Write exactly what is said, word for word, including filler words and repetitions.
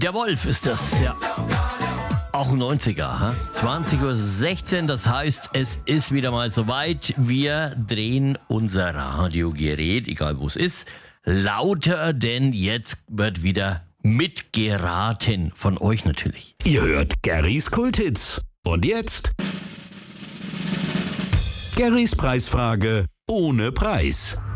Der Wolf ist das, ja. Auch ein neunziger, ha? zwanzig Uhr sechzehn, das heißt, es ist wieder mal soweit. Wir drehen unser Radiogerät, egal wo es ist, lauter, denn jetzt wird wieder mitgeraten. Von euch natürlich. Ihr hört Garys Kulthits. Und jetzt Garys Preisfrage ohne Preis.